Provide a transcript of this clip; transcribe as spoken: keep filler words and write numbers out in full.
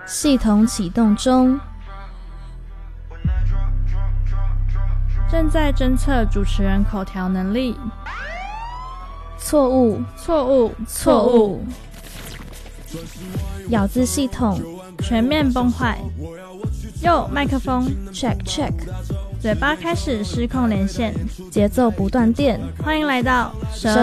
系统启动中。 正在侦测主持人口条能力。 错误， 错误， 错误。咬字系统全面崩坏。右麦克风 check check， 嘴巴开始失控连线， 节奏不断电。 欢迎来到蛇